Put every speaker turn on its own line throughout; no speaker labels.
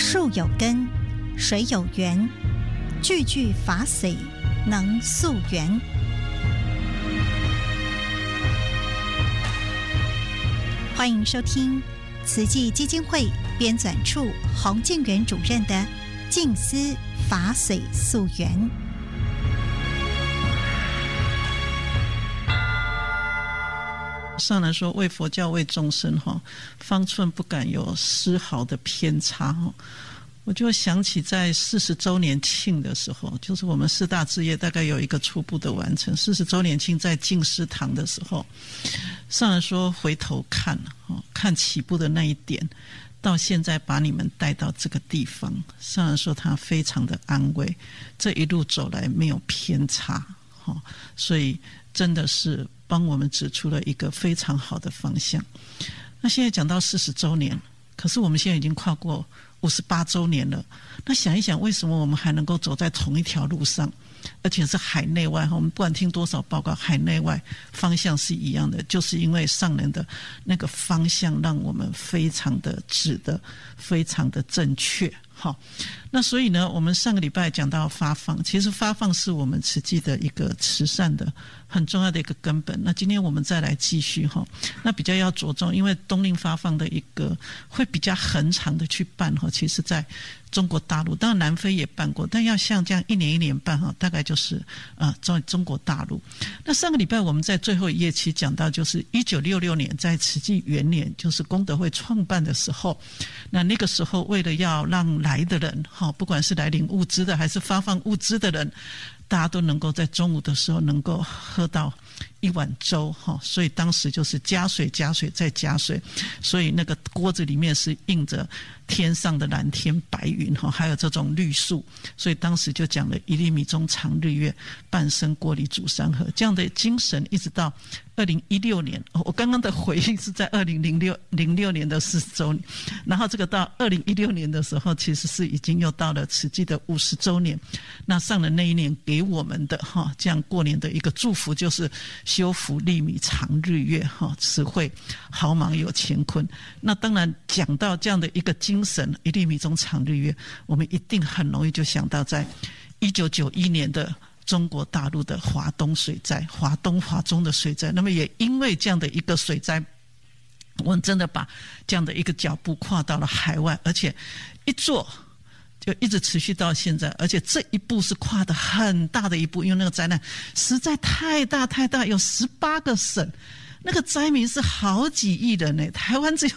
树有根，水有源，句句法髓能溯源。欢迎收听慈济基金会编纂处洪建元主任的静思法髓溯源。
上人说，为佛教为众生，方寸不敢有丝毫的偏差。我就想起在40周年庆的时候，就是我们四大志业大概有一个初步的完成。40周年庆在净思堂的时候，上人说回头看，看起步的那一点，到现在把你们带到这个地方，上人说他非常的安慰，这一路走来没有偏差，所以真的是帮我们指出了一个非常好的方向。那现在讲到40周年，可是我们现在已经跨过58周年了。那想一想，为什么我们还能够走在同一条路上，而且是海内外，我们不管听多少报告，海内外方向是一样的，就是因为上人的那个方向让我们非常的指的非常的正确。好，那所以呢，我们上个礼拜讲到发放，其实发放是我们慈济的一个慈善的很重要的一个根本。那今天我们再来继续，那比较要着重，因为冬令发放的一个会比较恒常的去办，其实在中国大陆，当然南非也办过，但要像这样一年一年办，大概就是中国大陆。那上个礼拜我们在最后一页期讲到，就是1966年在慈济元年，就是功德会创办的时候，那个时候为了要让来的人，不管是来领物资的还是发放物资的人，大家都能够在中午的时候能够喝到一碗粥，所以当时就是加水加水再加水，所以那个锅子里面是映着天上的蓝天白云，还有这种绿树，所以当时就讲了1粒米中藏日月，半生锅里煮山河，这样的精神一直到2016年，我刚刚的回应是在2006年的40周年，然后这个到2016年的时候，其实是已经又到了慈济的50周年。那上人那一年给我们的这样过年的一个祝福，就是修福粒米藏日月，慈惠毫芒有乾坤。那当然讲到这样的一个精神，1粒米中藏日月，我们一定很容易就想到在1991年的中国大陆的华东水灾，华东华中的水灾。那么也因为这样的一个水灾，我们真的把这样的一个脚步跨到了海外，而且一做就一直持续到现在，而且这一步是跨得很大的一步，因为那个灾难实在太大太大，有18个省，那个灾民是好几亿人呢，台湾只有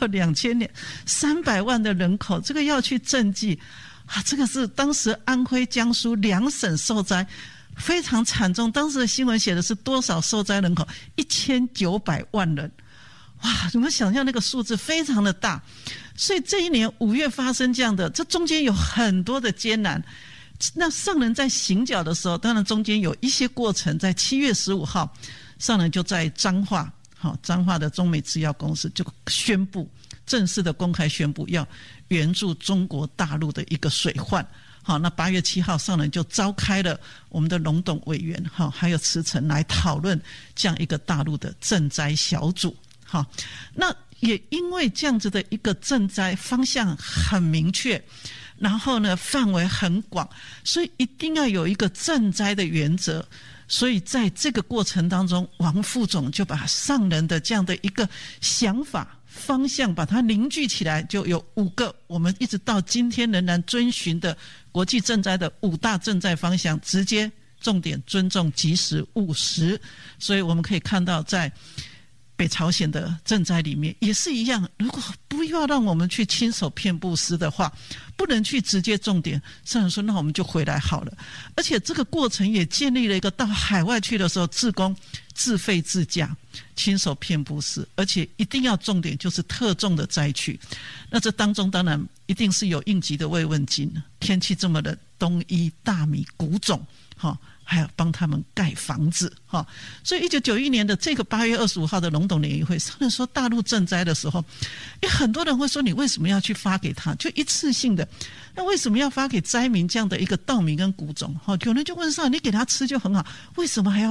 2300万的人口，这个要去赈济这个是当时安徽江苏2省受灾非常惨重，当时的新闻写的是多少受灾人口？1900万人。哇，你们想象那个数字非常的大，所以这一年5月发生这样的，这中间有很多的艰难。那上人在行脚的时候，当然中间有一些过程，在7月15号，上人就在彰化的中美制药公司就宣布，正式的公开宣布要援助中国大陆的一个水患。那8月7号上人就召开了我们的龙董委员还有慈诚来讨论这样一个大陆的赈灾小组。那也因为这样子的一个赈灾方向很明确，然后呢范围很广，所以一定要有一个赈灾的原则。所以在这个过程当中，王副总就把上人的这样的一个想法方向把它凝聚起来，就有5个我们一直到今天仍然遵循的国际赈灾的5大赈灾方向，直接重点尊重及时务实。所以我们可以看到在北朝鲜的赈灾里面也是一样，如果不要让我们去亲手骗布施的话，不能去直接重点，上人说那我们就回来好了。而且这个过程也建立了一个到海外去的时候，志工自费自驾亲手骗布施，而且一定要重点就是特重的灾区。那这当中当然一定是有应急的慰问金，天气这么冷，冬衣大米谷种还有帮他们盖房子所以1991年的这个8月25号的龙董联谊会，上人说大陆赈灾的时候，很多人会说你为什么要去发给他，就一次性的，那为什么要发给灾民这样的一个稻米跟谷种有人就问上人，你给他吃就很好，为什么还要